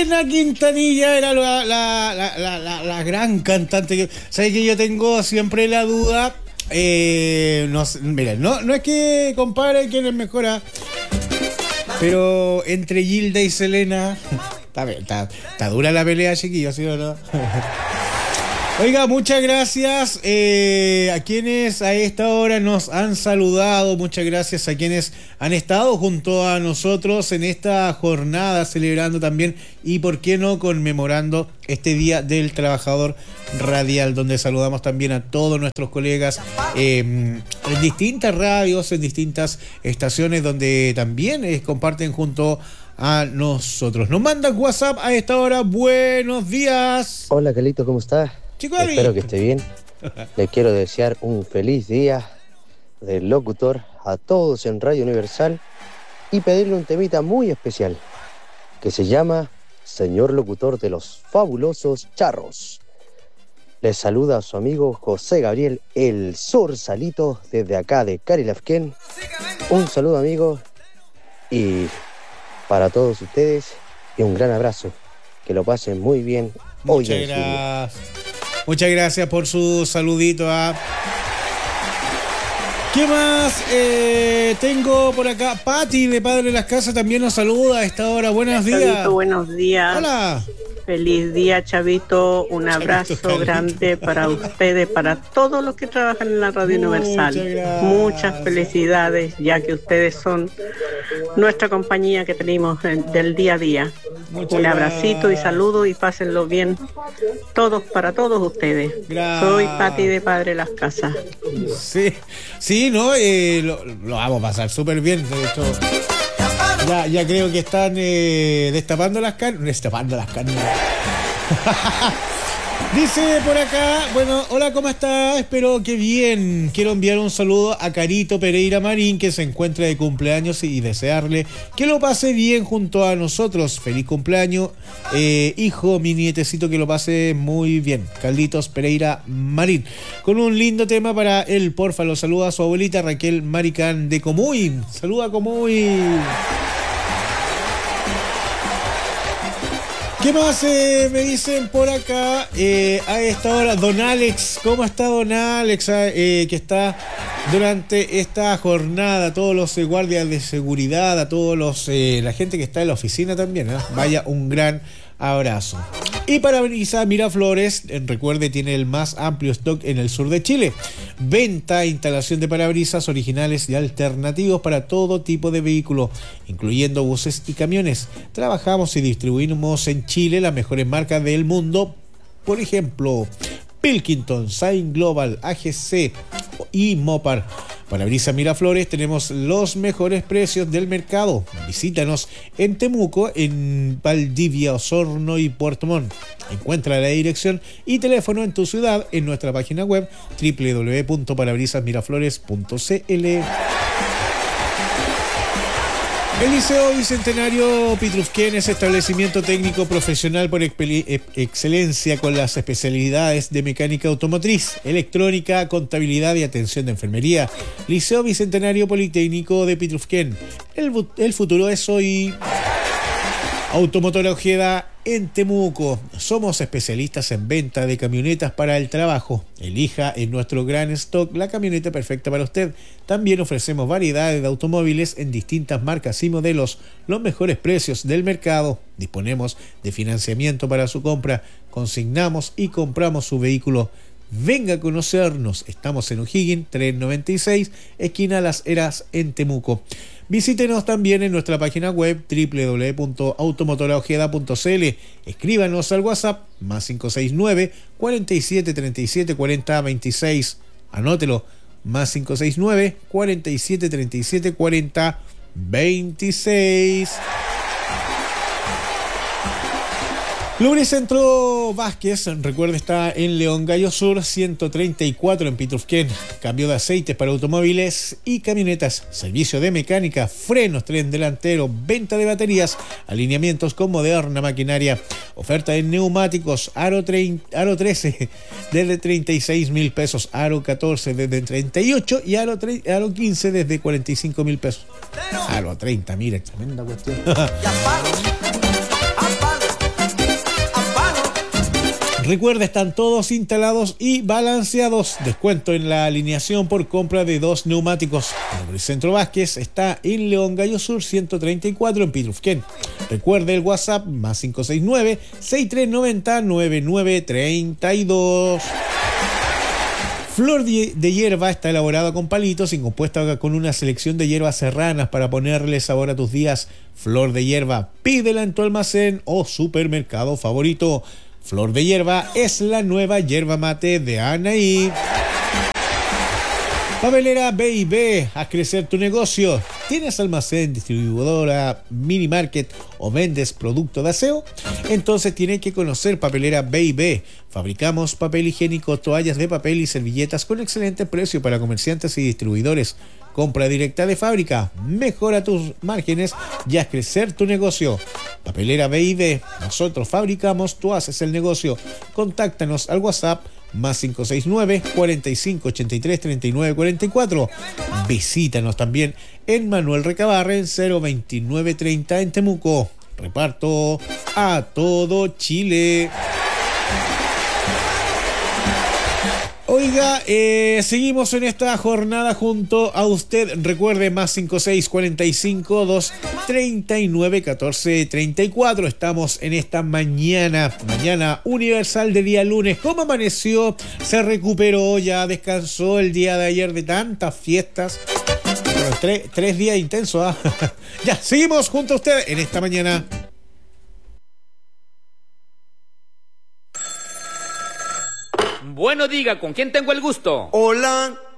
Selena Quintanilla era la gran cantante. ¿Sabes que yo tengo siempre la duda? No, mira, no es que compare quién es mejor, pero entre Gilda y Selena está dura la pelea, chiquillos, ¿sí o no? Oiga, muchas gracias a quienes a esta hora nos han saludado, muchas gracias a quienes han estado junto a nosotros en esta jornada, celebrando también y por qué no conmemorando este Día del Trabajador Radial, donde saludamos también a todos nuestros colegas en distintas radios, en distintas estaciones, donde también comparten junto a nosotros. Nos mandan WhatsApp a esta hora. Buenos días. Hola, Carlito, ¿cómo estás? Espero que esté bien. Les quiero desear un feliz día del locutor a todos en Radio Universal y pedirle un temita muy especial que se llama Señor Locutor de los Fabulosos Charros. Les saluda a su amigo José Gabriel El Sorsalito desde acá de Carilafquén. Un saludo, amigo, y para todos ustedes y un gran abrazo. Que lo pasen muy bien hoy. Muchas gracias. Muchas gracias por su saludito. ¿Qué más? Tengo por acá Pati de Padre de las Casas, también nos saluda a esta hora. Buenos días. Chavito, buenos días. Hola. Feliz día, Chavito. Un abrazo grande para ustedes, para todos los que trabajan en la Radio Universal. Muchas felicidades, ya que ustedes son nuestra compañía que tenemos del día a día. Un abracito y saludo y pásenlo bien todos, para todos ustedes. Soy Pati de Padre Las Casas. Sí, ¿no? Lo vamos a pasar súper bien, de hecho. Ya creo que están destapando las carnes. Dice por acá, bueno, hola, ¿cómo estás? Espero que bien. Quiero enviar un saludo a Carito Pereira Marín, que se encuentra de cumpleaños, y desearle que lo pase bien junto a nosotros. Feliz cumpleaños, hijo, mi nietecito, que lo pase muy bien. Carlitos Pereira Marín. Con un lindo tema para él, porfa, lo saluda a su abuelita Raquel Maricán de Comuy. Saluda a Comuy. ¿Qué más me dicen por acá a esta hora? Don Alex, ¿cómo está Don Alex? Que está durante esta jornada, a todos los guardias de seguridad, a todos la gente que está en la oficina también, vaya, un gran abrazo. Y Parabrisas Miraflores, recuerde, tiene el más amplio stock en el sur de Chile. Venta e instalación de parabrisas originales y alternativos para todo tipo de vehículo, incluyendo buses y camiones. Trabajamos y distribuimos en Chile las mejores marcas del mundo, por ejemplo, Pilkington, Saint Global, AGC y Mopar. Parabrisas Miraflores, tenemos los mejores precios del mercado. Visítanos en Temuco, en Valdivia, Osorno y Puerto Montt. Encuentra la dirección y teléfono en tu ciudad en nuestra página web www.parabrisasmiraflores.cl. El Liceo Bicentenario Pitrufquén es establecimiento técnico profesional por excelencia, con las especialidades de mecánica automotriz, electrónica, contabilidad y atención de enfermería. Liceo Bicentenario Politécnico de Pitrufquén. El futuro es hoy. Automotora Ojeda en Temuco. Somos especialistas en venta de camionetas para el trabajo. Elija en nuestro gran stock la camioneta perfecta para usted. También ofrecemos variedades de automóviles en distintas marcas y modelos, los mejores precios del mercado. Disponemos de financiamiento para su compra. Consignamos y compramos su vehículo. Venga a conocernos. Estamos en O'Higgins 396, esquina Las Heras, en Temuco. Visítenos también en nuestra página web www.automotoraojeda.cl. Escríbanos al WhatsApp +569 47 37 40 26. Anótelo, +569 47 37 40 26. Lubricentro Vázquez, recuerde, está en León Gallo Sur 134 en Pitrufquén. Cambio de aceites para automóviles y camionetas, servicio de mecánica, frenos, tren delantero, venta de baterías, alineamientos con moderna maquinaria, oferta en neumáticos, aro 13 desde 36,000 pesos, aro 14 desde 38 y aro 15 desde 45,000 pesos. Aro 30, mira, tremenda cuestión. Recuerda, están todos instalados y balanceados. Descuento en la alineación por compra de 2 neumáticos. El Centro Vázquez está en León Gallo Sur 134 en Pitrufquén. Recuerde el WhatsApp más 569-6390-9932. Flor de hierba está elaborada con palitos y compuesta con una selección de hierbas serranas para ponerle sabor a tus días. Flor de hierba, pídela en tu almacén o supermercado favorito. Flor de hierba es la nueva yerba mate de Anaí. Papelera B&B, haz crecer tu negocio. ¿Tienes almacén, distribuidora, mini market o vendes producto de aseo? Entonces tienes que conocer Papelera B&B. Fabricamos papel higiénico, toallas de papel y servilletas con excelente precio para comerciantes y distribuidores. Compra directa de fábrica, mejora tus márgenes y haz crecer tu negocio. Papelera B&B, nosotros fabricamos, tú haces el negocio. Contáctanos al WhatsApp más 569-4583-3944. Visítanos también en Manuel Recabarren 02930 en Temuco. Reparto a todo Chile. Oiga, seguimos en esta jornada junto a usted. Recuerde, más 5645-239-1434. Estamos en esta mañana universal de día lunes. ¿Cómo amaneció? ¿Se recuperó? ¿Ya descansó el día de ayer de tantas fiestas? Bueno, tres días intensos, ¿eh? Ya, seguimos junto a usted en esta mañana. Bueno, diga, ¿con quién tengo el gusto? Hola.